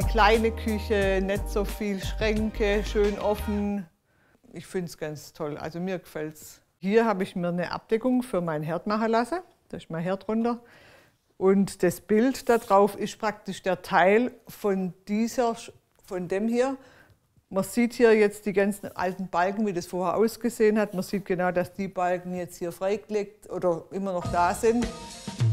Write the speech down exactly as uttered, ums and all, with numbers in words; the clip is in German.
die kleine Küche, nicht so viel Schränke, schön offen. Ich finde es ganz toll, also mir gefällt es. Hier habe ich mir eine Abdeckung für meinen Herd machen lassen. Da ist mein Herd runter. Und das Bild da drauf ist praktisch der Teil von, dieser, von dem hier. Man sieht hier jetzt die ganzen alten Balken, wie das vorher ausgesehen hat. Man sieht genau, dass die Balken jetzt hier freigelegt oder immer noch da sind.